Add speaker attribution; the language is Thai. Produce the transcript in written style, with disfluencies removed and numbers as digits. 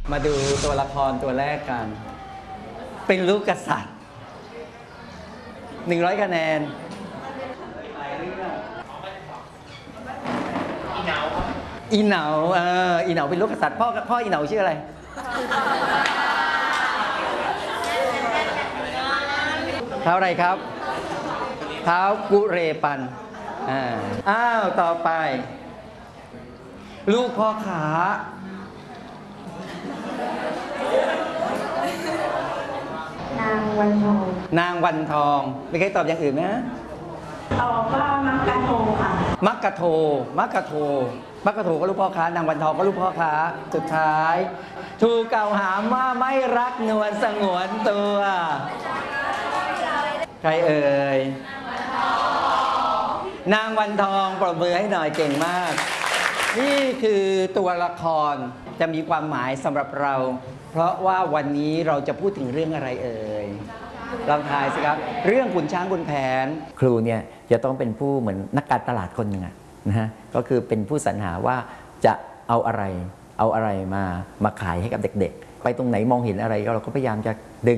Speaker 1: มาดูตัวละครตัวแรกกัน เป็นลูกกษัตริย์100 คะแนนอีเหนาอีเหนาเป็นลูกกษัตริย์พ่ออีเหนาชื่ออะไรเท้าอะไรครับเท้ากุเรปันอ้าวต่อไป ลูกพ่อขานางวันทองไม่เคยตอบอย่างอื่นไหม
Speaker 2: ตอบว่ามักกะโทค่ะ
Speaker 1: มักกะโทก็ลูกพ่อค้านางวันทองก็ลูกพ่อค้าสุดท้ายถูกกล่าวหาว่าไม่รักนวลสงวนตัวใครเอ่ยนางวันทองปรบมือให้หน่อยเก่งมากนี่คือตัวละครจะมีความหมายสำหรับเราเพราะว่าวันนี้เราจะพูดถึงเรื่องอะไรเอ่ยลองทายสิครับเรื่องขุนช้างขุนแผนครูเนี่ยจะต้องเป็นผู้เหมือนนักการตลาดคนหนึ่งนะฮะก็คือเป็นผู้สรรหาว่าจะเอาอะไรมาขายให้กับเด็กๆไปตรงไหนมองเห็นอะไรเราก็พยายามจะดึง